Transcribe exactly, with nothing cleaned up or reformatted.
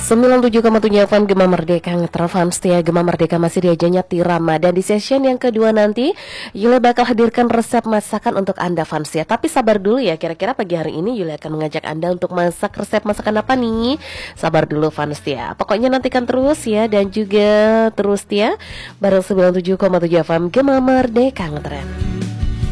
sembilan puluh tujuh koma tujuh F M Gema Merdeka Ngetrafan setia Gema Merdeka masih diajanya Tirama. Dan di session yang kedua nanti Yule bakal hadirkan resep masakan untuk Anda fans ya. Tapi sabar dulu ya, kira-kira pagi hari ini Yule akan mengajak Anda untuk masak resep masakan apa nih? Sabar dulu fans ya. Pokoknya nantikan terus ya. Dan juga terus ya bareng sembilan puluh tujuh koma tujuh F M Gema Merdeka Ngetren.